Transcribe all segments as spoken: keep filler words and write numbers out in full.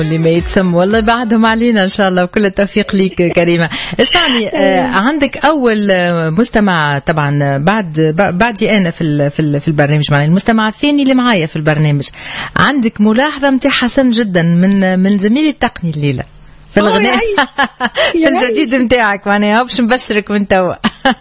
اللي ما يتسموا والله بعدهم علينا إن شاء الله، وكل التوفيق ليك كريمة. اسمعني، آه عندك أول مستمع طبعا بعد بعدي أنا في في في البرنامج، معنا المستمع الثاني اللي معايا في البرنامج. عندك ملاحظة متاع حسن جدا من من زميلي التقني الليلة في الغناء في الجديد متاعك، معناها باش نبشرك من توا.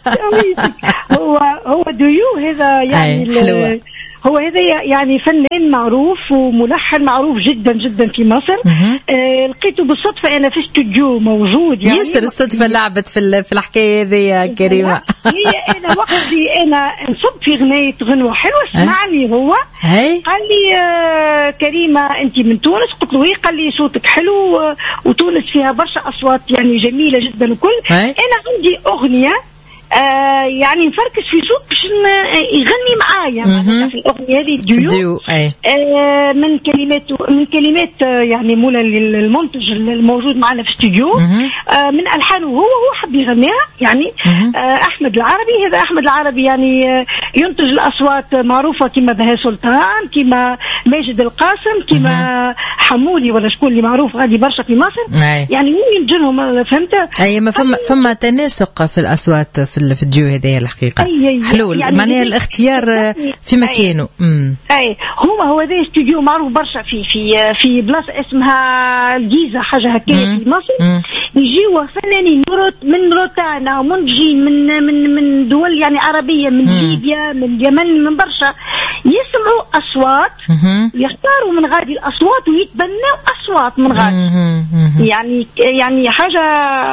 هو هو ديو هذا يعني هو هذا يعني فنان معروف وملحن معروف جدا جدا في مصر. آه لقيته بالصدفة أنا في استوديو موجود، يعني ياسر الصدفة لعبت في في الحكاية هذه يا كريمة. هي أنا وقتي أنا نصب في غناية غنوة حلوة، سمعني هو قال لي آه كريمة أنت من تونس؟ قلت له إيه. قال لي صوتك حلو وتونس فيها برشا أصوات يعني جميلة جدا وكل. أنا عندي أغنية آه يعني نفركش في صوت باش يغني معايا في الأغنية هذه ديو, ديو. آه من كلمات من كلمات يعني مولا المنتج الموجود معنا في الاستوديو، آه من ألحانه هو هو حب يغنيها يعني. آه أحمد العربي، هذا أحمد العربي يعني ينتج الأصوات معروفة كما بهاء سلطان، كما ماجد القاسم، كما حمولي ولا شكون اللي معروف غادي برشا في مصر. أي. يعني هو ينجنهم، فهمت؟ أي ما فما فما تناسق في الأصوات في في الفيديو هذه الحقيقة. أي حلو يعني معناها الاختيار في مكانه. أي, أي هو هو ذا استوديو معروف برشا في في في بلاصة اسمها الجيزة حاجة هكايا في مصر. يجيوا فنانين من روتانا ومنتجين من من من دول يعني عربية، من ليبيا، من اليمن، من برشا، يسمعوا أصوات، يختاروا من غادي الأصوات ويتبنوا أصوات من غادي. يعني يعني حاجة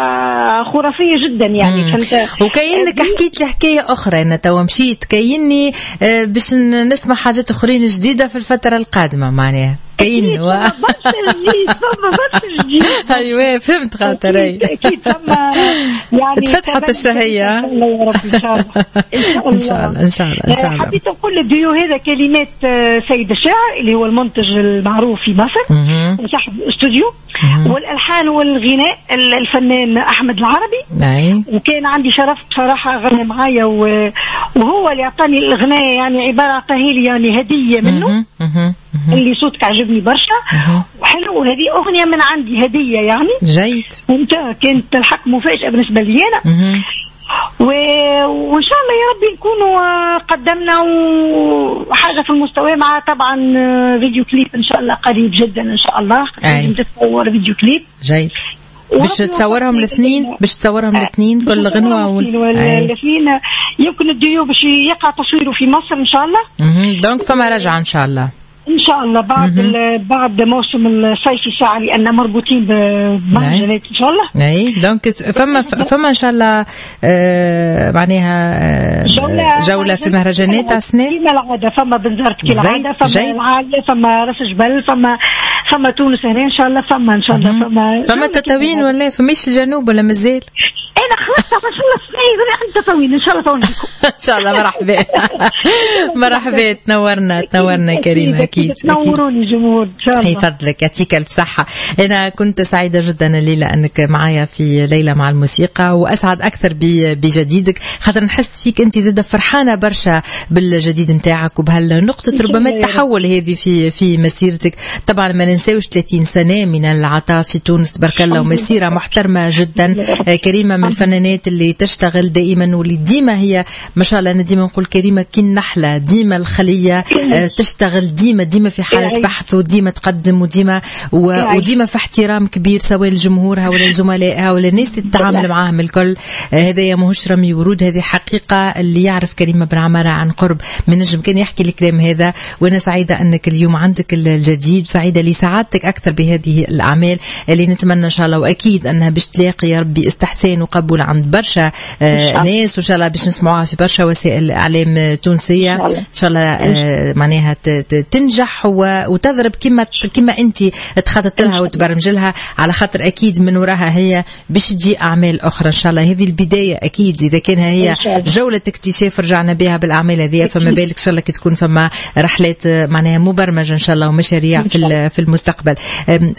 خرافية جدا يعني. فهمت؟ وكأنك حكيت لي حكاية أخرى، أنا توا مشيت كأني باش نسمع حاجات أخرين جديدة في الفترة القادمة معناها. كاين برشا جديد برشا جديد. ايوه فهمت خاطري. اكيد فما يعني تفتحت الشهية يا رب ان شاء الله. ان شاء الله ان شاء الله ان شاء الله. حبيت نقول الديو هذا كلمات سيد الشاعر اللي هو المنتج المعروف في مصر وصاحب الاستوديو، والالحان والغناء الفنان احمد العربي. وكان عندي شرف بصراحه غنى معايا، وهو اللي اعطاني الغناء يعني عباره عطاها لي يعني هديه منه، اللي صوتك عجبني برشا وحلو، وهذه أغنية من عندي هدية يعني. جيد. انت كانت الحق مفاجأة بالنسبة لي أنا. و... وإن شاء الله يا ربي نكونوا قدمنا وحاجة في المستوى، مع طبعا فيديو كليب إن شاء الله قريب جدا إن شاء الله. أي. تتصور فيديو كليب. جيد. باش تصورهم الاثنين باش تصورهم الاثنين كل غنوة الاثنين. يمكن الديو باش يقع تصويره في مصر إن شاء الله. دونك فما رجعة إن شاء الله ان شاء الله بعد بعد موسم الصيفي ساعه، لان مربوطين بمهرجانات ان شاء الله. اي دونك فما فما ان شاء الله آه معناها آه جوله, جولة في المهرجانات على السنه كما العاده. فما بنزرت كالعاده، فما العاليه، فما راس جبل، فما فما تونس هنا ان شاء الله، فما ان شاء الله فما فما تطاوين ولا فماش الجنوب ولا مازال؟ انا خلاص ما شاء الله سنين عندي تطاوين ان شاء الله تونسكم ان شاء الله. مرحبا مرحبا، تنورنا تنورنا كريمة. اكيد تنوروني جمهور ان شاء الله. يفضلك يعطيك الف صحه. انا كنت سعيده جدا الليله انك معايا في ليله مع الموسيقى، واسعد اكثر بجديدك، خاطر نحس فيك انت زاده فرحانه برشا بالجديد نتاعك وبهالنقطه ربما التحول هذه في في مسيرتك. طبعا ما ننساوش ثلاثين سنه من العطاء في تونس تبارك الله، ومسيره محترمه جدا. كريمه من الفنانات اللي تشتغل دائما، واللي ديما هي ما شاء الله، انا ديما نقول كريمه كي النحله، ديما الخليه تشتغل ديما ديما في حالة بحث، وديما تقدم، وديما وديما في احترام كبير سواء لجمهورها ولا لزملائها ولا الناس اللي تتعامل معاهم الكل. هذا ماهوش رمي ورود، هذه حقيقة. اللي يعرف كريمة بن عمارة عن قرب من نجم كان يحكي الكلام هذا. وانا سعيدة انك اليوم عندك الجديد، سعيدة لسعادتك اكثر بهذه الاعمال اللي نتمنى ان شاء الله واكيد انها باش تلاقي يا ربي استحسان وقبول عند برشا آه ناس، وان شاء الله باش نسمعوها في برشا وسائل الاعلام تونسية ان شاء الله. آه معناها تنجح وتضرب كما كما انت تخطط لها وتبرمج لها، على خاطر اكيد من وراها هي باش تجي اعمال اخرى ان شاء الله. هذه البدايه اكيد، اذا كان هي جوله اكتشاف رجعنا بها بالاعمال هذه، فما بالك ان شاء الله كي تكون فما رحلات معناها مبرمجه ان شاء الله ومشاريع في في المستقبل.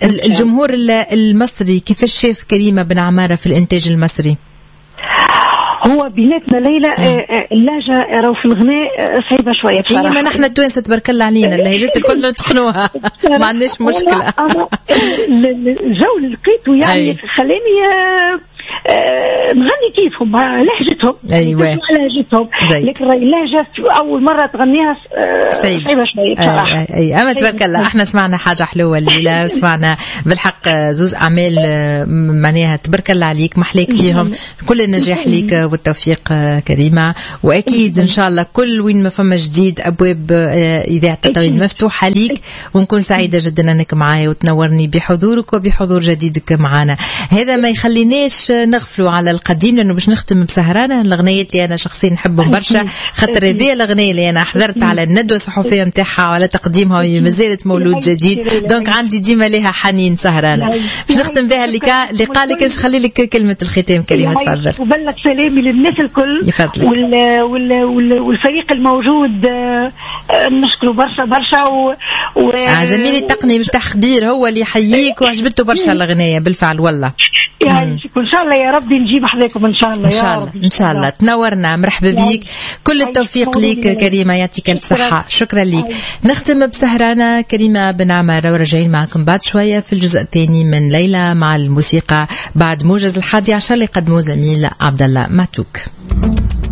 الجمهور المصري كيفاش شاف كريمه بن عمارة في الانتاج المصري؟ هو بيناتنا ليلى اللهجه راهو في الغناء صعيبه شويه بصراحه. ما نحن التوانسه تبارك الله علينا اللهجات الكل نتقنوها ما عندناش مشكله. الجو اللي لقيته يعني خلاني آه نغني كيفهم لهجتهم. ايوه لهجتهم. لكن اللهجه اول مره تغنيها آه صعيبه شويه بصراحه. اي, أي. اما تبارك الله احنا سمعنا حاجه حلوه الليله وسمعنا بالحق زوز اعمال معناها تبارك الله عليك محليك فيهم. كل النجاح ليك والتوفيق كريمه واكيد ان شاء الله كل وين ما فما جديد ابواب اذاعه التغيير مفتوحه ليك ونكون سعيده جدا انك معايا وتنورني بحضورك وبحضور جديدك معنا. هذا ما يخليناش نغفلوا على القديم لانه باش نختم بسهرانه الاغنيات اللي انا شخصيا نحبهم برشا خاطر هذه الاغنيه اللي انا حضرت على الندوه الصحفيه نتاعها وعلى تقديمها وهي مازالت مولود جديد دونك عندي ديما لها حنين سهرانه باش نختم بها اللقاء اللقاء لك باش نخلي لك كلمه الختام كريمه تفضل. وبلغ سلامي للناس الكل وال وال وال والفريق الموجود نشكره برشا برشا و, و... آه زميلي التقني مفتاح خبير هو اللي يحييك وعجبته برشا الاغنيه بالفعل والله يعني ان شاء الله يا ربي نجيب حذاكم ان شاء الله ان شاء الله ان شاء الله تنورنا مرحبا بيك كل التوفيق ليك كريمه يعطيك الف صحه شكرا ليك. نختم بسهرانه كريمه بن عماره وراجعين معكم بعد شويه في الجزء الثاني من ليلى مع الموسيقى بعد موجز الحادي عشر اللي قدمه زميل عبد الله معتوك.